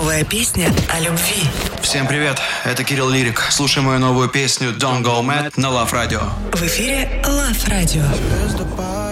Новая песня о любви. Всем привет, это Кирилл Лирик. Слушай мою новую песню Don't Go Mad на Love Radio. В эфире Love Radio.